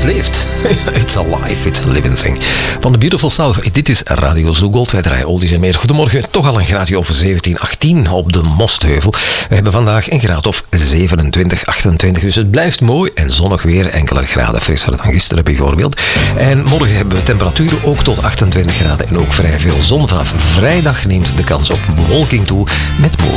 het leeft. It's alive, it's a living thing. Van The Beautiful South. Dit is Radio Zoogold. Wij draaien oldies en meer. Goedemorgen. Toch al een graadje over 17, 18 op de Mostheuvel. We hebben vandaag een graad of 27, 28. Dus het blijft mooi en zonnig weer. Enkele graden frisser dan gisteren bijvoorbeeld. En morgen hebben we temperaturen ook tot 28 graden en ook vrij veel zon. Vanaf vrijdag neemt de kans op bewolking toe met